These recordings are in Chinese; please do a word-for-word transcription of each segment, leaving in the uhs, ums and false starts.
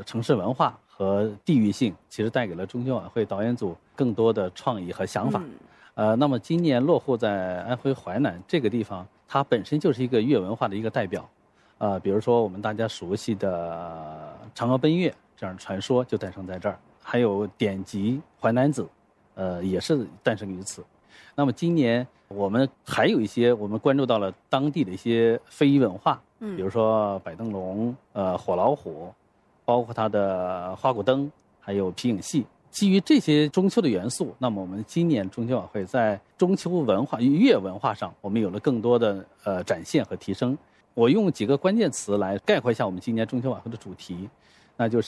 城市文化和地域性，其实带给了中秋晚会导演组更多的创意和想法。嗯、呃，那么今年落户在安徽淮南这个地方，它本身就是一个粤文化的一个代表。呃，比如说我们大家熟悉的嫦娥奔月这样的传说就诞生在这儿，还有典籍《淮南子》，呃，也是诞生于此。那么今年我们还有一些我们关注到了当地的一些非遗文化，嗯，比如说摆灯笼、呃火老虎，包括它的花鼓灯，还有皮影戏。基于这些中秋的元素，那么我们今年中秋晚会在中秋文化、粤文化上，我们有了更多的呃展现和提升。我用几个关键词来概括一下我们今年中秋晚会的主题，那就是、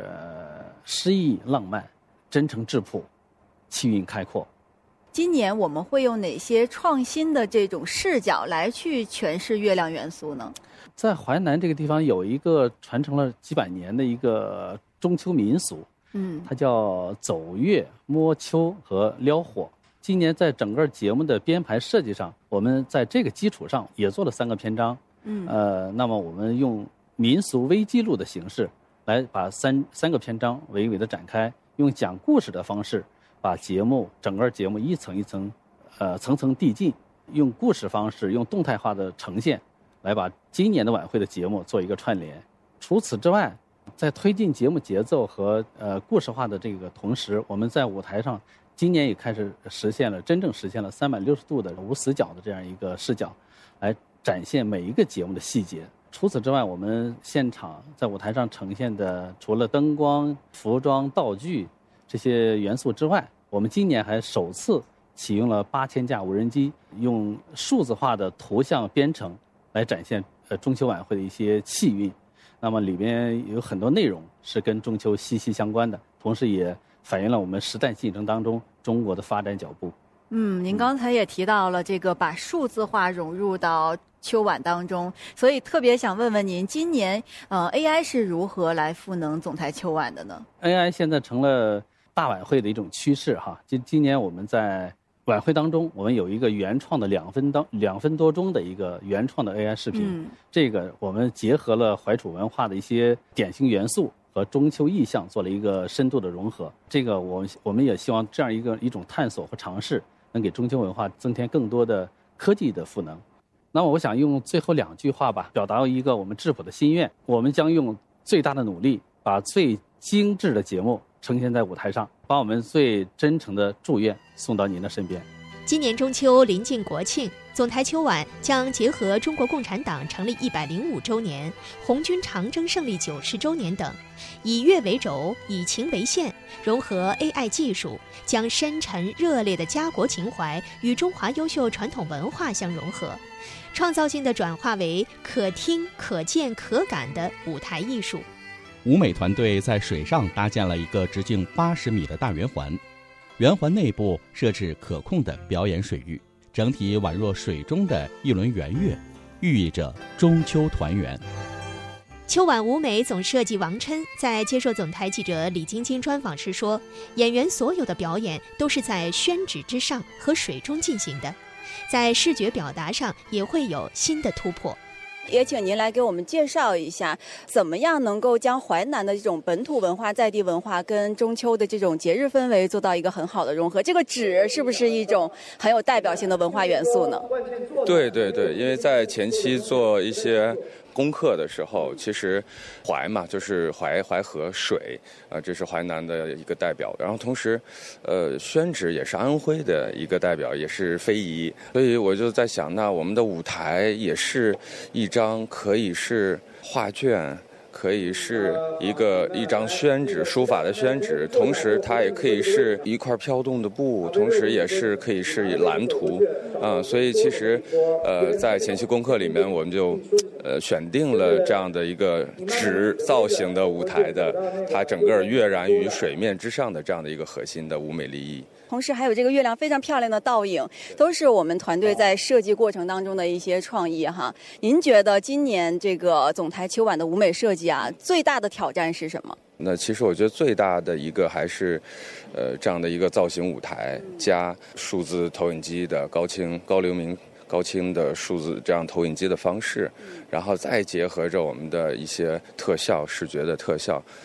呃、诗意浪漫、真诚质朴、气韵开阔。 今年我们会用哪些创新的这种视角来去诠释月亮元素呢？ 在淮南这个地方有一个传承了几百年的一个中秋民俗，嗯，它叫走月、摸秋和撩火。今年在整个节目的编排设计上，我们在这个基础上也做了三个篇章，嗯，呃，那么我们用民俗微记录的形式来把三三个篇章娓娓的展开，用讲故事的方式把节目整个节目一层一层，呃层层递进，用故事方式，用动态化的呈现，来把今年的晚会的节目做一个串联。除此之外，在推进节目节奏和呃故事化的这个同时，我们在舞台上今年也开始实现了真正实现了三百六十度的无死角的这样一个视角，来展现每一个节目的细节。除此之外，我们现场在舞台上呈现的除了灯光、服装、道具这些元素之外，我们今年还首次启用了八千架无人机，用数字化的图像编程来展现呃中秋晚会的一些气韵。那么里边有很多内容是跟中秋息息相关的，同时也反映了我们时代进程当中中国的发展脚步。 嗯，您刚才也提到了这个把数字化融入到秋晚当中，所以特别想问问您，今年呃 A I 是如何来赋能总台秋晚的呢？ A I 现在成了大晚会的一种趋势哈。今今年我们在晚会当中，我们有一个原创的两分当两分多钟的一个原创的 A I 视频，嗯、这个我们结合了怀楚文化的一些典型元素和中秋意象，做了一个深度的融合。这个我们我们也希望这样一个一种探索和尝试，能给中秋文化增添更多的科技的赋能。那么我想用最后两句话吧，表达一个我们质朴的心愿：我们将用最大的努力，把最精致的节目呈现在舞台上，把我们最真诚的祝愿送到您的身边。 今年中秋临近国庆，总台秋晚将结合中国共产党成立一百零五周年、红军长征胜利九十周年等，以乐为轴，以情为线，融合 A I 技术，将深沉热烈的家国情怀与中华优秀传统文化相融合，创造性地转化为可听、可见、可感的舞台艺术。 舞美团队在水上搭建了一个直径八十米的大圆环，圆环内部设置可控的表演水域，整体宛若水中的一轮圆月，寓意着中秋团圆。 秋晚舞美总设计王琛在接受总台记者李晶晶专访时说，演员所有的表演都是在宣纸之上和水中进行的，在视觉表达上也会有新的突破。 也请您来给我们介绍一下，怎么样能够将淮南的这种本土文化、在地文化跟中秋的这种节日氛围做到一个很好的融合。这个纸是不是一种很有代表性的文化元素呢？ 对对对，因为在前期做一些功课的时候，其实淮嘛就是淮淮河水啊、呃，这是淮南的一个代表。然后同时，呃，宣纸也是安徽的一个代表，也是非遗。所以我就在想，那我们的舞台也是一张可以是画卷，可以是一个一张宣纸，书法的宣纸，同时它也可以是一块飘动的布，同时也是可以是蓝图，啊、呃，所以其实，呃，在前期功课里面，我们就，呃，选定了这样的一个纸造型的舞台的，它整个跃然于水面之上的这样的一个核心的舞美立意。 同时还有这个月亮非常漂亮的倒影，都是我们团队在设计过程当中的一些创意哈。您觉得今年这个总台秋晚的舞美设计啊，最大的挑战是什么？ 那其实我觉得最大的一个还是，呃，这样的一个造型舞台加数字投影机的高清高流明。高清的数字这样投影机的方式，然后再结合着我们的一些特效视觉的特效，